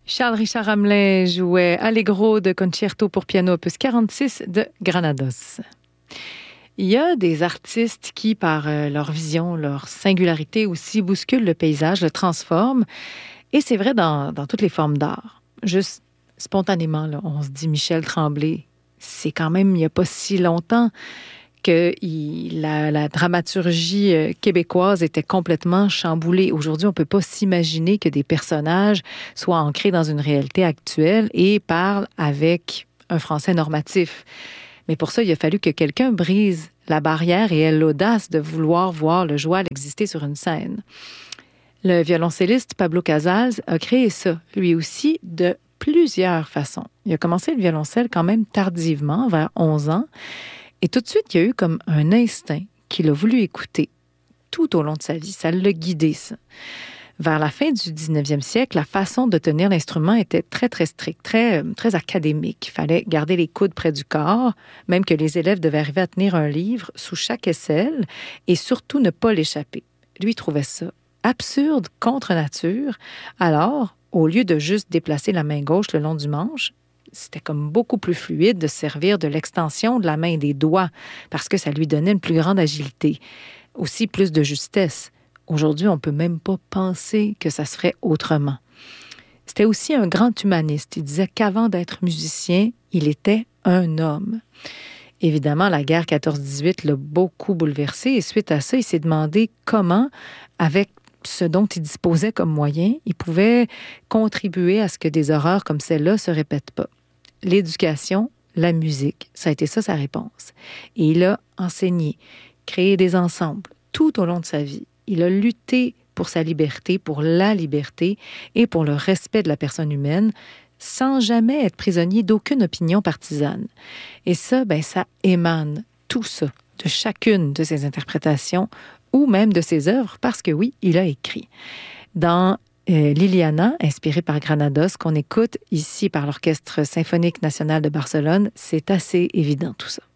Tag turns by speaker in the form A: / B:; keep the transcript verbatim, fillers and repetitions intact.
A: Charles-Richard Hamelin jouait Allegro de Concerto pour piano opus quarante-six de Granados. Il y a des artistes qui, par leur vision, leur singularité aussi, bousculent le paysage, le transforment. Et c'est vrai dans, dans toutes les formes d'art. Juste spontanément, là, on se dit Michel Tremblay. C'est quand même il n'y a pas si longtemps que il, la, la dramaturgie québécoise était complètement chamboulée. Aujourd'hui, on ne peut pas s'imaginer que des personnages soient ancrés dans une réalité actuelle et parlent avec un français normatif. Mais pour ça, il a fallu que quelqu'un brise la barrière et ait l'audace de vouloir voir le joual exister sur une scène. Le violoncelliste Pablo Casals a créé ça, lui aussi, de plusieurs façons. Il a commencé le violoncelle quand même tardivement, vers onze ans, et tout de suite, il y a eu comme un instinct qu'il a voulu écouter tout au long de sa vie. Ça l'a guidé, ça. Vers la fin du dix-neuvième siècle, la façon de tenir l'instrument était très, très stricte, très, très académique. Il fallait garder les coudes près du corps, même que les élèves devaient arriver à tenir un livre sous chaque aisselle et surtout ne pas l'échapper. Lui trouvait ça absurde, contre nature. Alors, au lieu de juste déplacer la main gauche le long du manche, c'était comme beaucoup plus fluide de servir de l'extension de la main et des doigts parce que ça lui donnait une plus grande agilité, aussi plus de justesse. Aujourd'hui, on ne peut même pas penser que ça se ferait autrement. C'était aussi un grand humaniste. Il disait qu'avant d'être musicien, il était un homme. Évidemment, la guerre quatorze dix-huit l'a beaucoup bouleversé et suite à ça, il s'est demandé comment, avec ce dont il disposait comme moyen, il pouvait contribuer à ce que des horreurs comme celle-là ne se répètent pas. L'éducation, la musique, ça a été ça sa réponse. Et il a enseigné, créé des ensembles tout au long de sa vie. Il a lutté pour sa liberté, pour la liberté et pour le respect de la personne humaine, sans jamais être prisonnier d'aucune opinion partisane. Et ça, ben, ça émane tout ça de chacune de ses interprétations ou même de ses œuvres, parce que oui, il a écrit. Dans euh, Liliana, inspirée par Granados, qu'on écoute ici par l'Orchestre symphonique national de Barcelone, c'est assez évident tout ça.